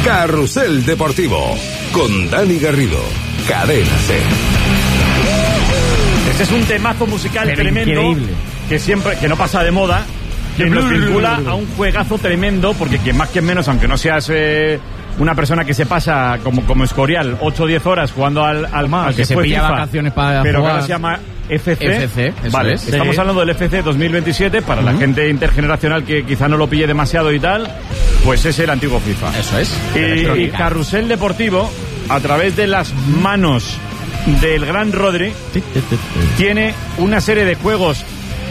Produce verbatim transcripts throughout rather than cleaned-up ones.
Carrusel Deportivo con Dani Garrido, Cadena Ser. Este es un temazo musical Pero tremendo increíble. que siempre que no pasa de moda, que nos vincula a un juegazo tremendo, porque quien más quien menos, aunque no seas eh, una persona que se pasa como como Escorial ocho o diez horas jugando al, al, al que, que se fue pilla FIFA, vacaciones para pero jugar. que ahora se llama F C. F C, eso vale, es. estamos sí. hablando del F C dos mil veintisiete para uh-huh. la gente intergeneracional que quizá no lo pille demasiado y tal, pues es el antiguo FIFA. Eso es. Y, y Carrusel Deportivo, a través de las manos del gran Rodri, tiene una serie de juegos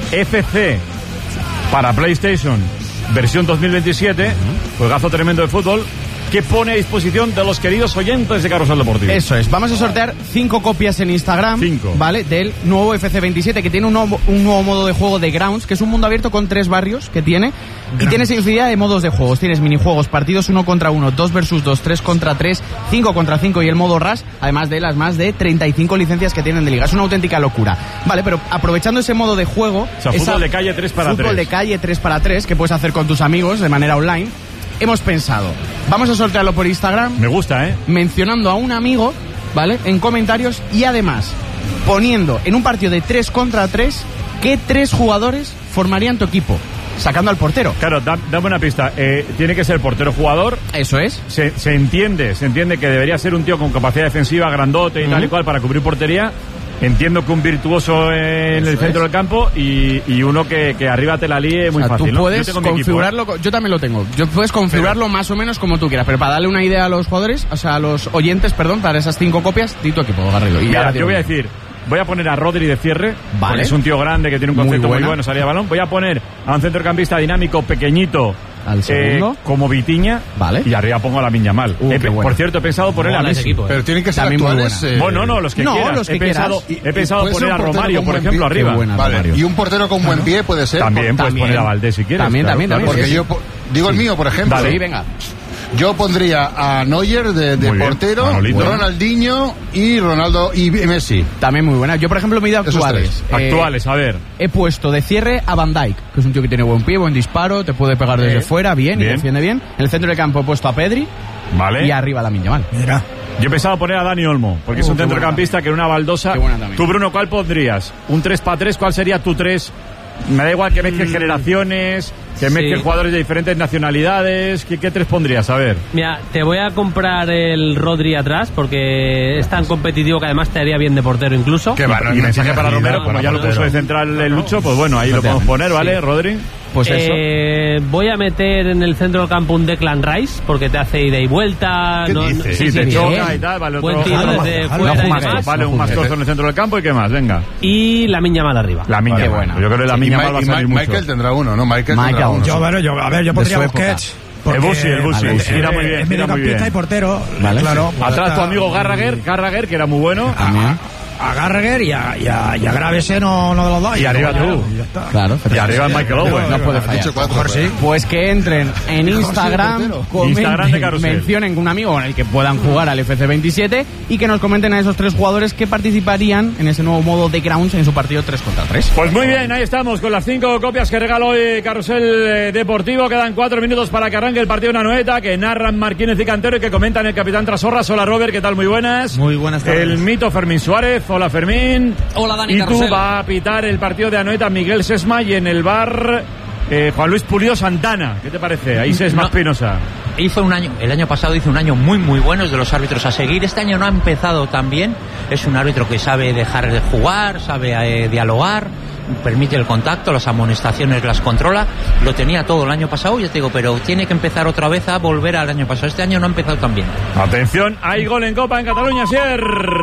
F C para PlayStation versión dos mil veintisiete, uh-huh. juegazo tremendo de fútbol, que pone a disposición de los queridos oyentes de Carrusel Deportivo. Eso es, vamos a sortear cinco copias en Instagram, cinco. ¿vale? Del nuevo F C veintisiete, que tiene un nuevo, un nuevo modo de juego de Grounds, que es un mundo abierto con tres barrios que tiene, Grounds. Y tienes infinidad de modos de juegos. Tienes minijuegos, partidos uno contra uno, dos versus dos, tres contra tres, cinco contra cinco y el modo Rush, además de las más de treinta y cinco licencias que tienen de liga. Es una auténtica locura. Vale, pero aprovechando ese modo de juego... O sea, fútbol de calle tres para tres. Fútbol de calle tres para tres, que puedes hacer con tus amigos de manera online. Hemos pensado, vamos a sortearlo por Instagram. Me gusta, ¿eh? Mencionando a un amigo, ¿vale? En comentarios y además poniendo en un partido de tres contra tres qué tres jugadores formarían tu equipo, sacando al portero. Claro, da, dame una pista. Eh, tiene que ser portero jugador. Eso es. Se, se entiende, se entiende que debería ser un tío con capacidad defensiva, grandote y uh-huh. tal y cual para cubrir portería. Entiendo que un virtuoso en Eso el centro es. del campo y, y uno que, que arriba te la líe muy o sea, fácil. Tú puedes ¿no? Yo configurarlo, equipo, ¿eh? yo también lo tengo. Yo puedes configurarlo pero, más o menos como tú quieras, pero para darle una idea a los jugadores, o sea, a los oyentes, perdón, para esas cinco copias, di tu equipo, Garrido. Y Mira, yo voy a decir, voy a poner a Rodri de cierre, vale. porque es un tío grande que tiene un concepto muy, muy bueno, salida de balón. Voy a poner a un centrocampista dinámico, pequeñito, al segundo, eh, como Vitinha, vale. y arriba pongo a la Yamal. Uh, eh, bueno. Por cierto, he pensado poner a Messi. Equipo, eh. Pero tienen que ser también actuales. Muy eh... Bueno, no, los que no, quieras. Los que he pensado, quieras. he pensado poner a Romario, por ejemplo, pie. arriba. Buena, vale. Romario. Y un portero con buen pie puede ser. También por... puedes también. poner a Valdés si quieres. También, claro, también, claro, también. Porque sí, yo sí. digo el mío, por ejemplo. Dale. Sí, venga. Yo pondría a Neuer de, de portero, Manolito. Ronaldinho y Ronaldo y Messi. También muy buena. Yo, por ejemplo, me he ido actuales. Eh, actuales, a ver. He puesto de cierre a Van Dijk, que es un tío que tiene buen pie, buen disparo, te puede pegar desde eh, fuera, bien, bien, y defiende bien. En el centro del campo he puesto a Pedri. Vale. Y arriba Lamine Yamal. Mira. Yo he pensado poner a Dani Olmo, porque uh, es un centrocampista que en una baldosa... Tú, Bruno, ¿cuál pondrías? ¿Un tres para tres? ¿Cuál sería tu tres? Me da igual que mezcles mm. generaciones, que mezcles sí. jugadores de diferentes nacionalidades. ¿Qué, ¿Qué tres pondrías? A ver. Mira, te voy a comprar el Rodri atrás, porque es tan competitivo que además te haría bien de portero incluso. Qué bueno, y mensaje para Romero, como ya lo puso de central el Lucho, pues bueno, ahí lo podemos poner, ¿vale, sí. Rodri? Pues eso. Eh, voy a meter en el centro del campo un Declan Rice, porque te hace ida y vuelta. ¿Qué no, dices? sí, sí, te sí, choca bien. y tal, vale, buen otro... tiro desde fuera no, y más, demás. Vale, un mascoso en el centro del campo y qué más, venga. Y la Lamine Yamal arriba. La Miña, buena. Yo creo que la Miña va a salir mucho. Michael tendrá uno, ¿no? Michael, Michael tendrá uno. Yo, bueno, yo, a ver, yo pondría Busquets. El Busi, el Busi. Vale, Mira muy bien, es mira muy bien. y portero, vale, claro. Sí. Atrás tu amigo Gallagher, Gallagher, que era muy bueno. También. A Gallagher y a, y a, y a Gravesen no, no de los dos. Y, y arriba tú. Y claro. Y arriba Michael Owen. No puede fallar. Cuatro, sí. Pues que entren en Instagram, comenten, Instagram de Carrusel. mencionen un amigo con el que puedan jugar al F C veintisiete y que nos comenten a esos tres jugadores que participarían en ese nuevo modo de Grounds en su partido tres contra tres. Pues muy bien, ahí estamos con las cinco copias que regala hoy Carrusel Deportivo. Quedan cuatro minutos para que arranque el partido de una noeta que narran Marquínez y Cantero y que comentan el capitán Trasorras. Hola Robert, ¿qué tal? Muy buenas. Muy buenas tardes. El mito Fermín Suárez. Hola Fermín. Hola Dani Y Carrusel. tú va a pitar el partido de Anoeta Miguel Sesma y en el bar eh, Juan Luis Pulido Santana. ¿Qué te parece? Ahí Sesma no, Espinosa. Hizo un año, el año pasado hizo un año muy muy bueno, es de los árbitros a seguir. Este año no ha empezado tan bien. Es un árbitro que sabe dejar de jugar, sabe eh, dialogar, permite el contacto, las amonestaciones las controla. Lo tenía todo el año pasado, ya te digo, pero tiene que empezar otra vez a volver al año pasado. Este año no ha empezado tan bien. Atención, hay gol en Copa en Cataluña, Sier.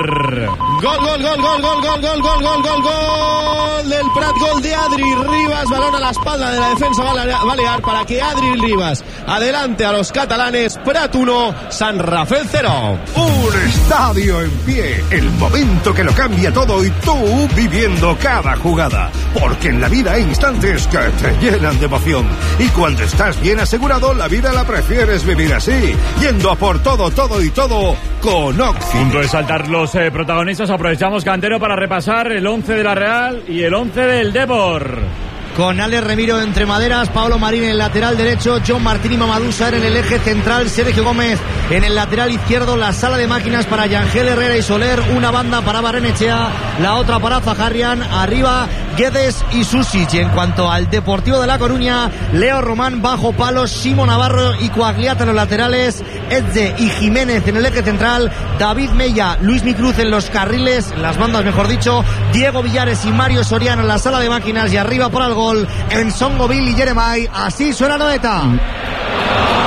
Gol, gol, gol, gol, gol, gol, gol, gol, gol, gol, gol del Prat, gol de Adri Ribas, balón a la espalda de la defensa balear para que Adri Ribas adelante a los catalanes. Prat uno, San Rafael cero. Un estadio en pie, el momento que lo cambia todo y tú viviendo cada jugada. Porque en la vida hay instantes que te llenan de emoción. Y cuando estás bien asegurado, la vida la prefieres vivir así, yendo a por todo, todo y todo con Oxy. Punto de saltar los eh, protagonistas. Aprovechamos, Cantero, para repasar el once de la Real y el once del Depor. con Alex Remiro entre maderas, Pablo Marín en el lateral derecho, John Martín y Mamadou Sarr en el eje central, Sergio Gómez en el lateral izquierdo, la sala de máquinas para Yangel Herrera y Soler, una banda para Barrenechea, la otra para Zaharrian, arriba Guedes y Susic. Y en cuanto al Deportivo de La Coruña, Leo Román bajo palos, Simo Navarro y Coagliata en los laterales, Edze y Jiménez en el eje central, David Mella, Luis Micruz en los carriles, en las bandas mejor dicho, Diego Villares y Mario Soriano en la sala de máquinas, y arriba para el gol en Songoville y Jeremai. Así suena Noeta.